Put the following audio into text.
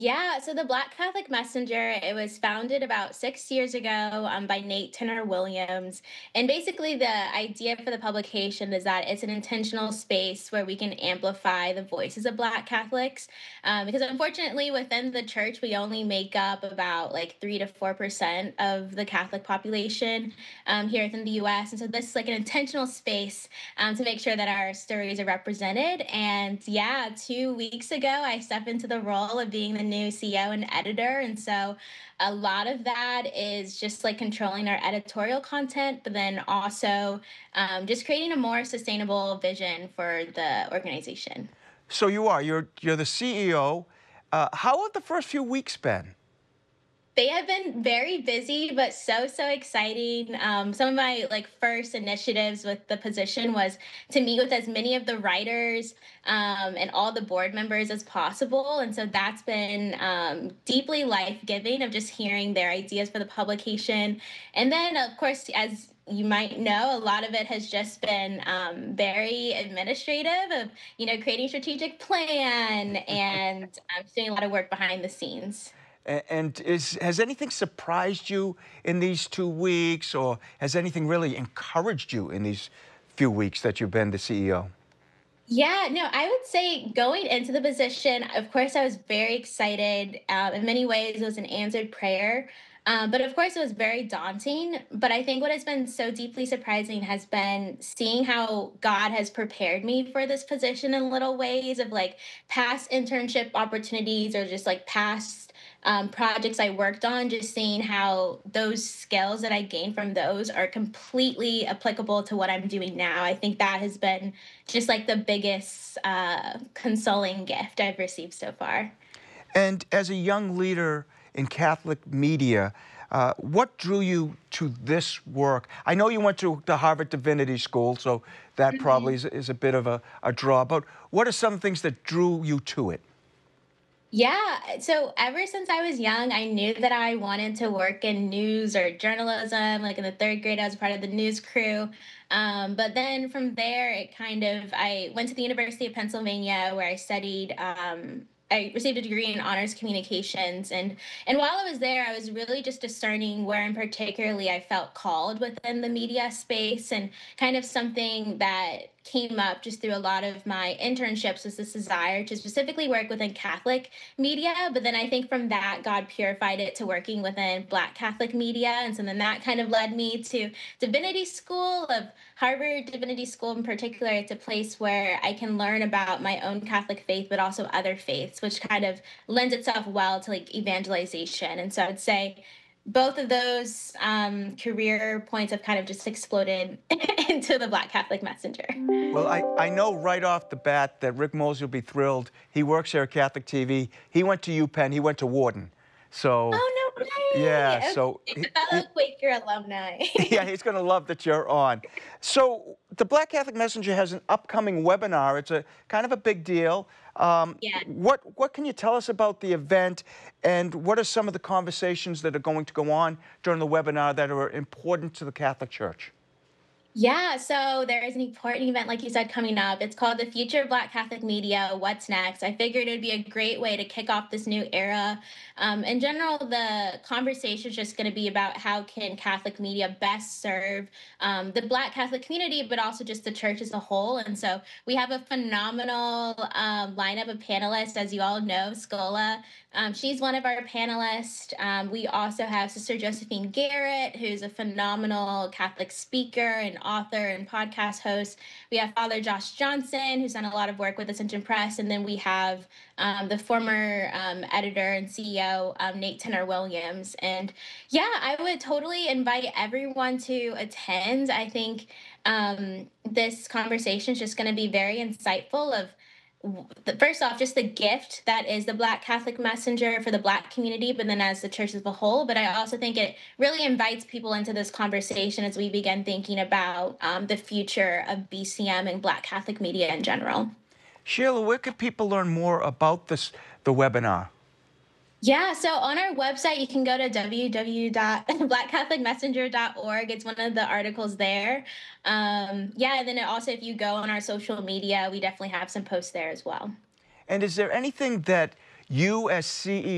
Yeah, so the Black Catholic Messenger, it was founded about 6 years ago by Nate Tenor Williams. And basically, the idea for the publication is that it's an intentional space where we can amplify the voices of Black Catholics. Because unfortunately, within the church, we only make up about like 3 to 4% of the Catholic population here within the US. And so this is like an intentional space to make sure that our stories are represented. And yeah, 2 weeks ago, I stepped into the role of being the new CEO and editor. And so a lot of that is just like controlling our editorial content, but then also just creating a more sustainable vision for the organization. So you're the CEO. How have the first few weeks been? They have been very busy, but so exciting. Some of my like first initiatives with the position was to meet with as many of the writers and all the board members as possible, and so that's been deeply life giving of just hearing their ideas for the publication. And then, of course, as you might know, a lot of it has just been very administrative of creating a strategic plan and doing a lot of work behind the scenes. And has anything surprised you in these 2 weeks, or has anything really encouraged you in these few weeks that you've been the CEO? Yeah, no, I would say going into the position, of course, I was very excited. In many ways, it was an answered prayer. But of course, it was very daunting. But I think what has been so deeply surprising has been seeing how God has prepared me for this position in little ways of like past internship opportunities or just like past projects I worked on, just seeing how those skills that I gained from those are completely applicable to what I'm doing now. I think that has been just like the biggest consoling gift I've received so far. And as a young leader in Catholic media, what drew you to this work? I know you went to the Harvard Divinity School, so that probably is a bit of a draw. But what are some things that drew you to it? Yeah. So ever since I was young, I knew that I wanted to work in news or journalism. Like in the third grade, I was part of the news crew. But then from there, I went to the University of Pennsylvania where I studied. I received a degree in honors communications, and while I was there, I was really just discerning where, in particularly, I felt called within the media space, and kind of something that came up just through a lot of my internships was this desire to specifically work within Catholic media. But then I think from that, God purified it to working within Black Catholic media. And so then that kind of led me to divinity school of Harvard Divinity School in particular. It's a place where I can learn about my own Catholic faith, but also other faiths, which kind of lends itself well to like evangelization. And so I'd say both of those career points have kind of just exploded into the Black Catholic Messenger. Well, I know right off the bat that Rick Mosey will be thrilled. He works here at Catholic TV. He went to UPenn. He went to Wharton. So, Oh, no yeah, way! so Okay, fellow Quaker alumni. yeah, he's going to love that you're on. So the Black Catholic Messenger has an upcoming webinar. It's a kind of a big deal. Yeah. What can you tell us about the event, and what are some of the conversations that are going to go on during the webinar that are important to the Catholic Church? Yeah, so there is an important event, like you said, coming up. It's called the Future of Black Catholic Media. What's next? I figured it would be a great way to kick off this new era. In general, the conversation is just going to be about how can Catholic media best serve the Black Catholic community, but also just the church as a whole. And so we have a phenomenal lineup of panelists, as you all know, Scola. She's one of our panelists. We also have Sister Josephine Garrett, who's a phenomenal Catholic speaker and author and podcast host. We have Father Josh Johnson, who's done a lot of work with Ascension Press. And then we have the former editor and CEO, Nate Tenor Williams. And yeah, I would totally invite everyone to attend. I think this conversation is just going to be very insightful of first off, just the gift that is the Black Catholic Messenger for the Black community, but then as the church as a whole. But I also think it really invites people into this conversation as we begin thinking about the future of BCM and Black Catholic media in general. Sheila, where can people learn more about the webinar? Yeah, so on our website, you can go to www.blackcatholicmessenger.org. It's one of the articles there. Yeah, and then also, if you go on our social media, we definitely have some posts there as well. And is there anything that you as CEO